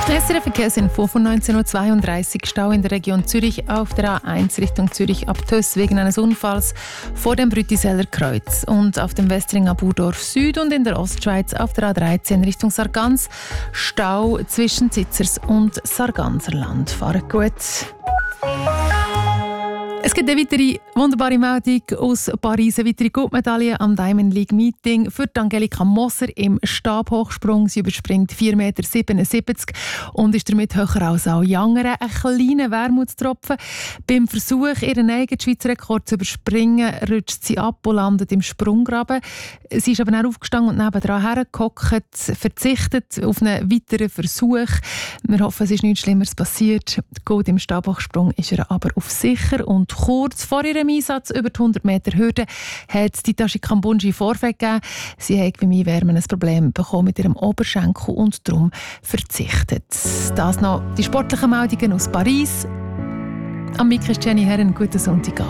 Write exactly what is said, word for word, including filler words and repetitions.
S R F-Verkehrsinfo von neunzehn Uhr zweiunddreißig. Stau in der Region Zürich auf der A eins Richtung Zürich ab Töss wegen eines Unfalls vor dem Brütiseller Kreuz. Und auf dem Westring ab Urdorf Süd und in der Ostschweiz auf der A dreizehn Richtung Sargans Stau zwischen Zitzers und Sarganserland. Fahrt gut. Es gibt eine weitere wunderbare Meldung aus Paris, eine weitere Goldmedaille am Diamond League Meeting für Angelika Moser im Stabhochsprung. Sie überspringt vier Komma siebenundsiebzig Meter und ist damit höher als alle anderen. Ein kleiner Wermutstropfen. Beim Versuch, ihren eigenen Schweizer Rekord zu überspringen, rutscht sie ab und landet im Sprunggraben. Sie ist aber dann aufgestanden und nebendran hergehockt, verzichtet auf einen weiteren Versuch. Wir hoffen, es ist nichts Schlimmeres passiert. Gut im Stabhochsprung ist er aber auf sicher. Und kurz vor ihrem Einsatz über die hundert Meter Hürde hat die Tashi Kambunji Vorfeld gegeben. Sie hat beim Einwärmen ein Problem bekommen mit ihrem Oberschenkel und darum verzichtet. Das noch die sportlichen Meldungen aus Paris. Am Mikro ist Jenny Herren. Guten Sonntag.